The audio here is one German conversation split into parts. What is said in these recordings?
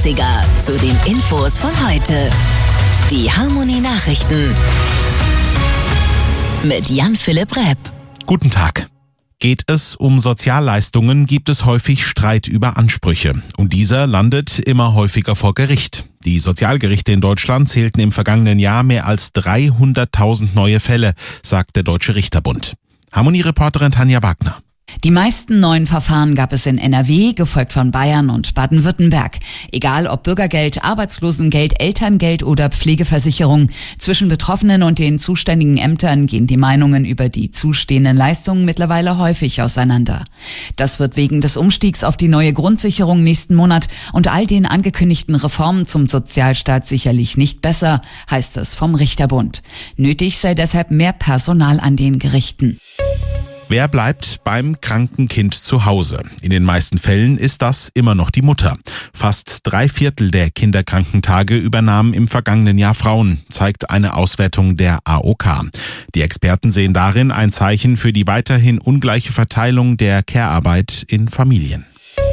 80er zu den Infos von heute. Die Harmony Nachrichten mit Jan-Philipp Repp. Guten Tag. Geht es um Sozialleistungen, gibt es häufig Streit über Ansprüche. Und dieser landet immer häufiger vor Gericht. Die Sozialgerichte in Deutschland zählten im vergangenen Jahr mehr als 300.000 neue Fälle, sagt der Deutsche Richterbund. Harmonie-Reporterin Tanja Wagner. Die meisten neuen Verfahren gab es in NRW, gefolgt von Bayern und Baden-Württemberg. Egal ob Bürgergeld, Arbeitslosengeld, Elterngeld oder Pflegeversicherung. Zwischen Betroffenen und den zuständigen Ämtern gehen die Meinungen über die zustehenden Leistungen mittlerweile häufig auseinander. Das wird wegen des Umstiegs auf die neue Grundsicherung nächsten Monat und all den angekündigten Reformen zum Sozialstaat sicherlich nicht besser, heißt es vom Richterbund. Nötig sei deshalb mehr Personal an den Gerichten. Wer bleibt beim kranken Kind zu Hause? In den meisten Fällen ist das immer noch die Mutter. Fast 3/4 der Kinderkrankentage übernahmen im vergangenen Jahr Frauen, zeigt eine Auswertung der AOK. Die Experten sehen darin ein Zeichen für die weiterhin ungleiche Verteilung der Care-Arbeit in Familien.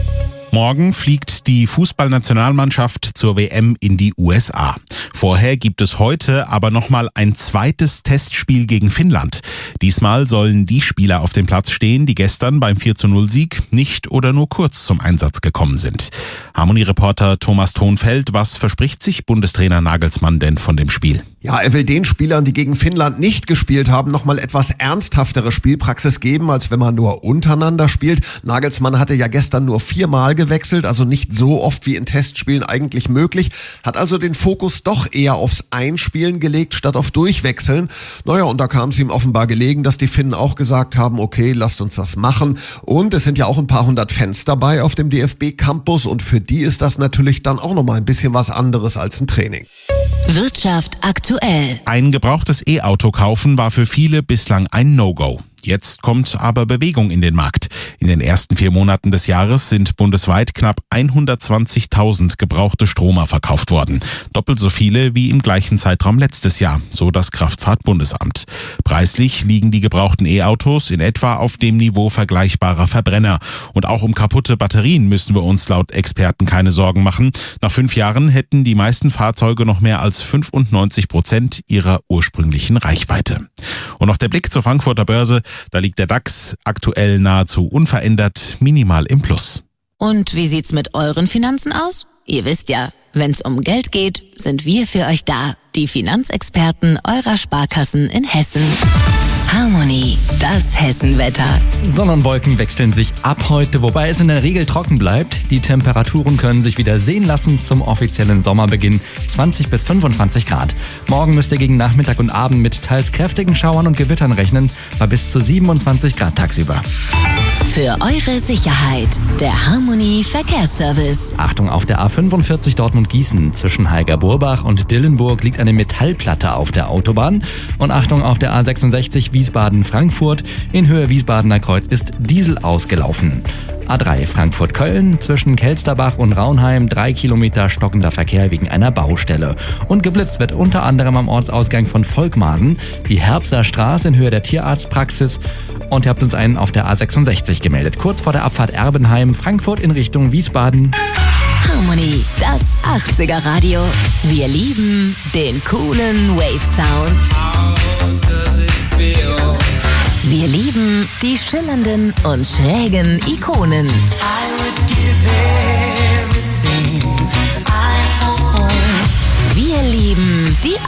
Morgen fliegt die Fußballnationalmannschaft zur WM in die USA. Vorher gibt es heute aber nochmal ein zweites Testspiel gegen Finnland. Diesmal sollen die Spieler auf dem Platz stehen, die gestern beim 4:0-Sieg nicht oder nur kurz zum Einsatz gekommen sind. Harmonie-Reporter Thomas Thonfeld, was verspricht sich Bundestrainer Nagelsmann denn von dem Spiel? Ja, er will den Spielern, die gegen Finnland nicht gespielt haben, nochmal etwas ernsthaftere Spielpraxis geben, als wenn man nur untereinander spielt. Nagelsmann hatte ja gestern nur 4-mal gewechselt, also nicht so oft wie in Testspielen eigentlich möglich, hat also den Fokus doch eher aufs Einspielen gelegt, statt auf Durchwechseln. Naja, und da kam es ihm offenbar gelegen, dass die Finnen auch gesagt haben, okay, lasst uns das machen. Und es sind ja auch ein paar hundert Fans dabei auf dem DFB-Campus und für die ist das natürlich dann auch nochmal ein bisschen was anderes als ein Training. Wirtschaft aktuell. Ein gebrauchtes E-Auto kaufen war für viele bislang ein No-Go. Jetzt kommt aber Bewegung in den Markt. In den ersten 4 Monaten des Jahres sind bundesweit knapp 120.000 gebrauchte Stromer verkauft worden. Doppelt so viele wie im gleichen Zeitraum letztes Jahr, so das Kraftfahrtbundesamt. Preislich liegen die gebrauchten E-Autos in etwa auf dem Niveau vergleichbarer Verbrenner. Und auch um kaputte Batterien müssen wir uns laut Experten keine Sorgen machen. Nach 5 Jahren hätten die meisten Fahrzeuge noch mehr als 95% ihrer ursprünglichen Reichweite. Und noch der Blick zur Frankfurter Börse. Da liegt der DAX aktuell nahezu unverändert, minimal im Plus. Und wie sieht's mit euren Finanzen aus? Ihr wisst ja, wenn's um Geld geht, sind wir für euch da. Die Finanzexperten eurer Sparkassen in Hessen. Harmony, das Hessenwetter. Sonne und Wolken wechseln sich ab heute, wobei es in der Regel trocken bleibt. Die Temperaturen können sich wieder sehen lassen zum offiziellen Sommerbeginn, 20 bis 25 Grad. Morgen müsst ihr gegen Nachmittag und Abend mit teils kräftigen Schauern und Gewittern rechnen, bei bis zu 27 Grad tagsüber. Für eure Sicherheit, der Harmony Verkehrsservice. Achtung, auf der A45 Dortmund-Gießen zwischen Heiger-Burbach und Dillenburg liegt eine Metallplatte auf der Autobahn. Und Achtung, auf der A66 Wiesbaden-Frankfurt in Höhe Wiesbadener Kreuz ist Diesel ausgelaufen. A3 Frankfurt-Köln zwischen Kelsterbach und Raunheim 3 Kilometer stockender Verkehr wegen einer Baustelle. Und geblitzt wird unter anderem am Ortsausgang von Volkmarsen, die Herbster Straße in Höhe der Tierarztpraxis. Und ihr habt uns einen auf der A66 gemeldet, kurz vor der Abfahrt Erbenheim, Frankfurt in Richtung Wiesbaden. Harmony, das 80er Radio. Wir lieben den coolen Wave-Sound. Wir lieben die schillernden und schrägen Ikonen.